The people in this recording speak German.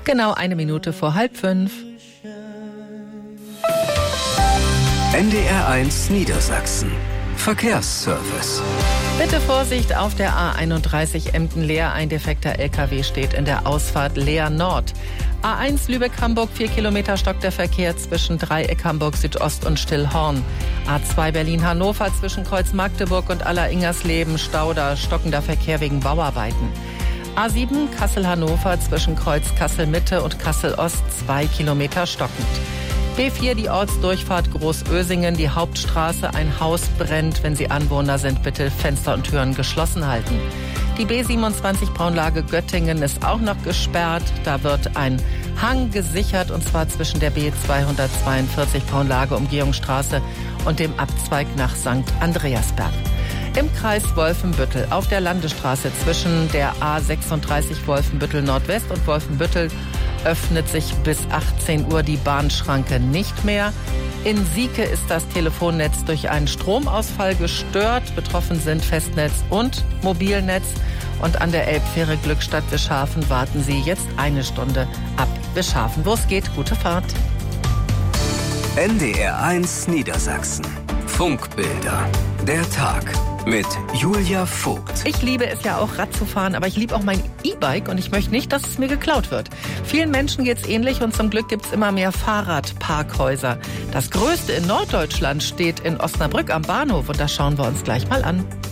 Genau 1 Minute vor 4:30. NDR1 Niedersachsen. Verkehrsservice. Bitte Vorsicht auf der A31 Emden-Leer. Ein defekter LKW steht in der Ausfahrt Leer Nord. A1 Lübeck-Hamburg, 4 Kilometer stockt der Verkehr zwischen Dreieck Hamburg Südost und Stillhorn. A2 Berlin-Hannover zwischen Kreuz Magdeburg und Aller-Ingersleben, Stauder, stockender Verkehr wegen Bauarbeiten. A7 Kassel-Hannover zwischen Kreuz Kassel-Mitte und Kassel-Ost, 2 Kilometer stockend. B4 die Ortsdurchfahrt Großösingen, die Hauptstraße, ein Haus brennt. Wenn Sie Anwohner sind, bitte Fenster und Türen geschlossen halten. Die B27 Braunlage Göttingen ist auch noch gesperrt. Da wird ein Hang gesichert, und zwar zwischen der B242 Braunlage Umgehungsstraße und dem Abzweig nach St. Andreasberg. Im Kreis Wolfenbüttel auf der Landesstraße zwischen der A36 Wolfenbüttel Nordwest und Wolfenbüttel öffnet sich bis 18 Uhr die Bahnschranke nicht mehr. In Sieke ist das Telefonnetz durch einen Stromausfall gestört. Betroffen sind Festnetz und Mobilnetz. Und an der Elbfähre Glückstadt-Wischhafen warten Sie jetzt 1 Stunde ab Wischhafen. Wo es geht, gute Fahrt. NDR1 Niedersachsen. Funkbilder. Der Tag. Mit Julia Vogt. Ich liebe es ja auch, Rad zu fahren, aber ich liebe auch mein E-Bike und ich möchte nicht, dass es mir geklaut wird. Vielen Menschen geht's ähnlich und zum Glück gibt's immer mehr Fahrradparkhäuser. Das größte in Norddeutschland steht in Osnabrück am Bahnhof und das schauen wir uns gleich mal an.